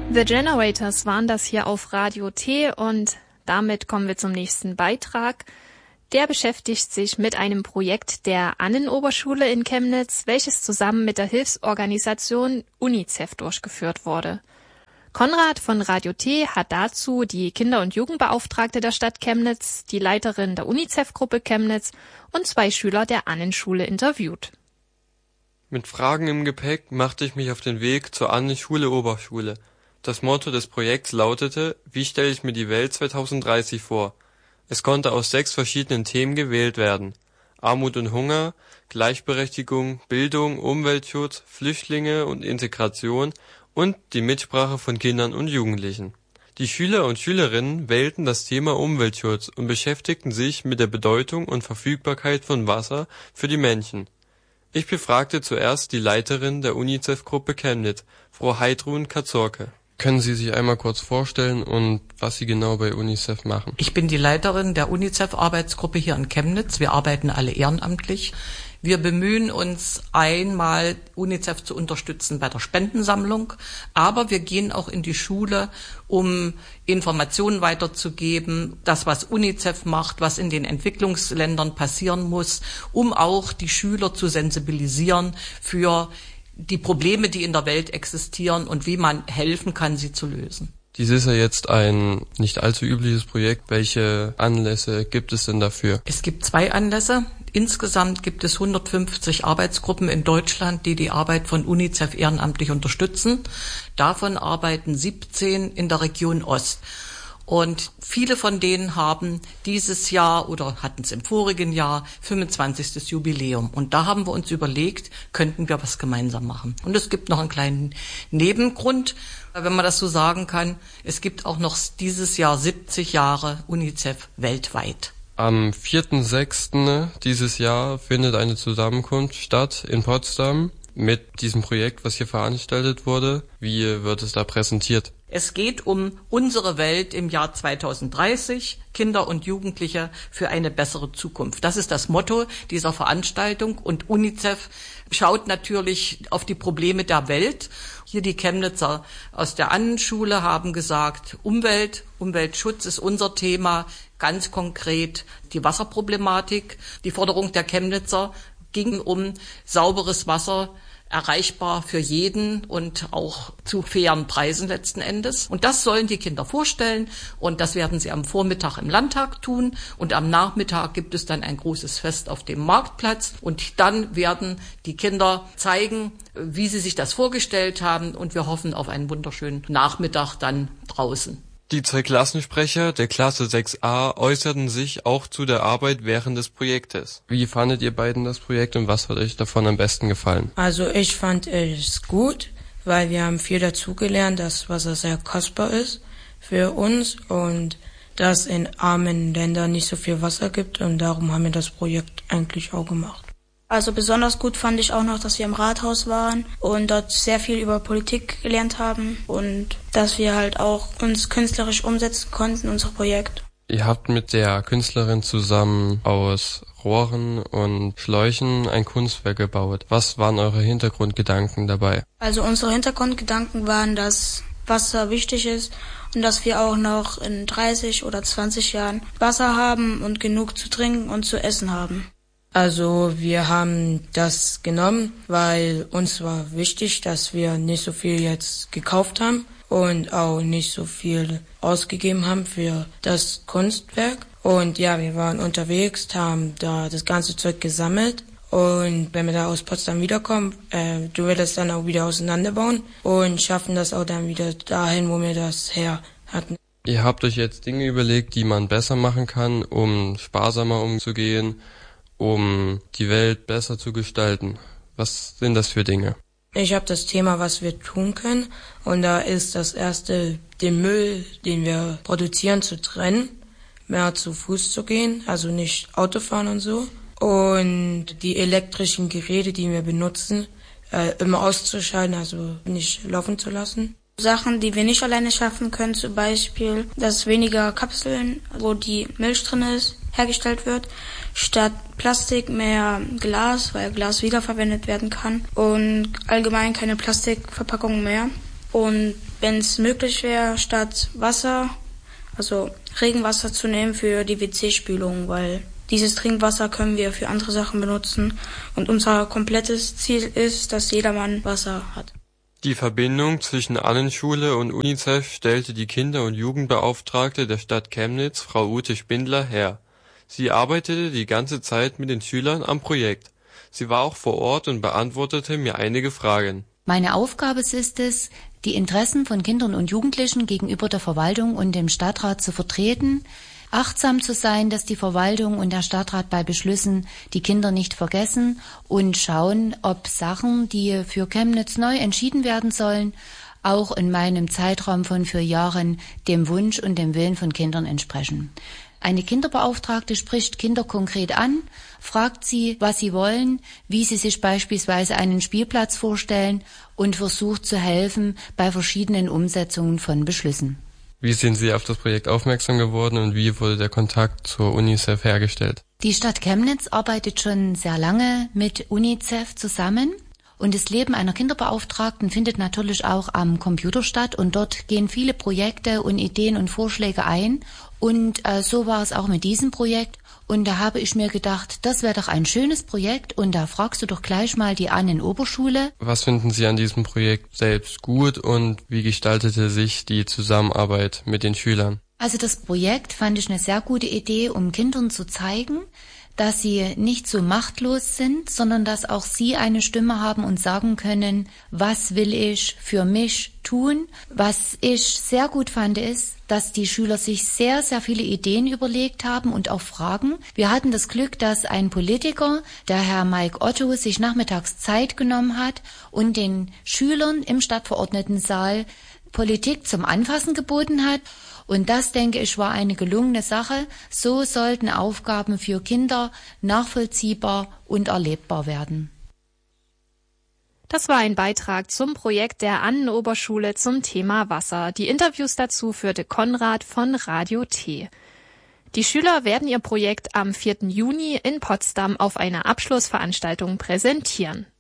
The Generators waren das hier auf Radio T und damit kommen wir zum nächsten Beitrag. Der beschäftigt sich mit einem Projekt der Annenoberschule in Chemnitz, welches zusammen mit der Hilfsorganisation UNICEF durchgeführt wurde. Konrad von Radio T hat dazu die Kinder- und Jugendbeauftragte der Stadt Chemnitz, die Leiterin der UNICEF-Gruppe Chemnitz und 2 Schüler der Annenschule interviewt. Mit Fragen im Gepäck machte ich mich auf den Weg zur Annenschule Oberschule. Das Motto des Projekts lautete: Wie stelle ich mir die Welt 2030 vor? Es konnte aus 6 verschiedenen Themen gewählt werden: Armut und Hunger, Gleichberechtigung, Bildung, Umweltschutz, Flüchtlinge und Integration und die Mitsprache von Kindern und Jugendlichen. Die Schüler und Schülerinnen wählten das Thema Umweltschutz und beschäftigten sich mit der Bedeutung und Verfügbarkeit von Wasser für die Menschen. Ich befragte zuerst die Leiterin der UNICEF-Gruppe Chemnitz, Frau Heidrun Kazorke. Können Sie sich einmal kurz vorstellen und was Sie genau bei UNICEF machen? Ich bin die Leiterin der UNICEF-Arbeitsgruppe hier in Chemnitz. Wir arbeiten alle ehrenamtlich. Wir bemühen uns einmal, UNICEF zu unterstützen bei der Spendensammlung, aber wir gehen auch in die Schule, um Informationen weiterzugeben, das, was UNICEF macht, was in den Entwicklungsländern passieren muss, um auch die Schüler zu sensibilisieren für die Probleme, die in der Welt existieren und wie man helfen kann, sie zu lösen. Dies ist ja jetzt ein nicht allzu übliches Projekt. Welche Anlässe gibt es denn dafür? Es gibt 2 Anlässe. Insgesamt gibt es 150 Arbeitsgruppen in Deutschland, die die Arbeit von UNICEF ehrenamtlich unterstützen. Davon arbeiten 17 in der Region Ost. Und viele von denen haben dieses Jahr oder hatten es im vorigen Jahr 25. Jubiläum. Und da haben wir uns überlegt, könnten wir was gemeinsam machen. Und es gibt noch einen kleinen Nebengrund, wenn man das so sagen kann. Es gibt auch noch dieses Jahr 70 Jahre UNICEF weltweit. Am 4.6. dieses Jahr findet eine Zusammenkunft statt in Potsdam mit diesem Projekt, was hier veranstaltet wurde. Wie wird es da präsentiert? Es geht um unsere Welt im Jahr 2030, Kinder und Jugendliche für eine bessere Zukunft. Das ist das Motto dieser Veranstaltung und UNICEF schaut natürlich auf die Probleme der Welt. Hier die Chemnitzer aus der Annenschule haben gesagt, Umweltschutz ist unser Thema, ganz konkret die Wasserproblematik. Die Forderung der Chemnitzer ging um sauberes Wasser, erreichbar für jeden und auch zu fairen Preisen letzten Endes. Und das sollen die Kinder vorstellen und das werden sie am Vormittag im Landtag tun und am Nachmittag gibt es dann ein großes Fest auf dem Marktplatz und dann werden die Kinder zeigen, wie sie sich das vorgestellt haben und wir hoffen auf einen wunderschönen Nachmittag dann draußen. Die 2 Klassensprecher der Klasse 6a äußerten sich auch zu der Arbeit während des Projektes. Wie fandet ihr beiden das Projekt und was hat euch davon am besten gefallen? Also ich fand es gut, weil wir haben viel dazugelernt, dass Wasser sehr kostbar ist für uns und dass in armen Ländern nicht so viel Wasser gibt und darum haben wir das Projekt eigentlich auch gemacht. Also besonders gut fand ich auch noch, dass wir im Rathaus waren und dort sehr viel über Politik gelernt haben und dass wir halt auch uns künstlerisch umsetzen konnten, unser Projekt. Ihr habt mit der Künstlerin zusammen aus Rohren und Schläuchen ein Kunstwerk gebaut. Was waren eure Hintergrundgedanken dabei? Also unsere Hintergrundgedanken waren, dass Wasser wichtig ist und dass wir auch noch in 30 oder 20 Jahren Wasser haben und genug zu trinken und zu essen haben. Also wir haben das genommen, weil uns war wichtig, dass wir nicht so viel jetzt gekauft haben und auch nicht so viel ausgegeben haben für das Kunstwerk. Und ja, wir waren unterwegs, haben da das ganze Zeug gesammelt. Und wenn wir da aus Potsdam wiederkommen, du wirst das dann auch wieder auseinanderbauen und schaffen das auch dann wieder dahin, wo wir das her hatten. Ihr habt euch jetzt Dinge überlegt, die man besser machen kann, um sparsamer umzugehen, um die Welt besser zu gestalten. Was sind das für Dinge? Ich habe das Thema, was wir tun können. Und da ist das erste, den Müll, den wir produzieren, zu trennen. Mehr zu Fuß zu gehen, also nicht Autofahren und so. Und die elektrischen Geräte, die wir benutzen, immer auszuschalten, also nicht laufen zu lassen. Sachen, die wir nicht alleine schaffen können, zum Beispiel, dass weniger Kapseln, wo die Milch drin ist, hergestellt wird, statt Plastik mehr Glas, weil Glas wiederverwendet werden kann und allgemein keine Plastikverpackungen mehr. Und wenn es möglich wäre, statt Wasser, also Regenwasser zu nehmen für die WC-Spülung, weil dieses Trinkwasser können wir für andere Sachen benutzen. Und unser komplettes Ziel ist, dass jedermann Wasser hat. Die Verbindung zwischen Annenschule und UNICEF stellte die Kinder- und Jugendbeauftragte der Stadt Chemnitz, Frau Ute Spindler, her. Sie arbeitete die ganze Zeit mit den Schülern am Projekt. Sie war auch vor Ort und beantwortete mir einige Fragen. Meine Aufgabe ist es, die Interessen von Kindern und Jugendlichen gegenüber der Verwaltung und dem Stadtrat zu vertreten, achtsam zu sein, dass die Verwaltung und der Stadtrat bei Beschlüssen die Kinder nicht vergessen und schauen, ob Sachen, die für Chemnitz neu entschieden werden sollen, auch in meinem Zeitraum von 4 Jahren dem Wunsch und dem Willen von Kindern entsprechen. Eine Kinderbeauftragte spricht Kinder konkret an, fragt sie, was sie wollen, wie sie sich beispielsweise einen Spielplatz vorstellen und versucht zu helfen bei verschiedenen Umsetzungen von Beschlüssen. Wie sind Sie auf das Projekt aufmerksam geworden und wie wurde der Kontakt zur UNICEF hergestellt? Die Stadt Chemnitz arbeitet schon sehr lange mit UNICEF zusammen. Und das Leben einer Kinderbeauftragten findet natürlich auch am Computer statt und dort gehen viele Projekte und Ideen und Vorschläge ein und so war es auch mit diesem Projekt und da habe ich mir gedacht, das wäre doch ein schönes Projekt und da fragst du doch gleich mal die Annen-Oberschule. Was finden Sie an diesem Projekt selbst gut und wie gestaltete sich die Zusammenarbeit mit den Schülern? Also das Projekt fand ich eine sehr gute Idee, um Kindern zu zeigen, dass sie nicht so machtlos sind, sondern dass auch sie eine Stimme haben und sagen können, was will ich für mich tun. Was ich sehr gut fand, ist, dass die Schüler sich sehr, sehr viele Ideen überlegt haben und auch Fragen. Wir hatten das Glück, dass ein Politiker, der Herr Mike Otto, sich nachmittags Zeit genommen hat und den Schülern im Stadtverordnetensaal Politik zum Anfassen geboten hat. Und das, denke ich, war eine gelungene Sache. So sollten Aufgaben für Kinder nachvollziehbar und erlebbar werden. Das war ein Beitrag zum Projekt der Annenoberschule zum Thema Wasser. Die Interviews dazu führte Konrad von Radio T. Die Schüler werden ihr Projekt am 4. Juni in Potsdam auf einer Abschlussveranstaltung präsentieren.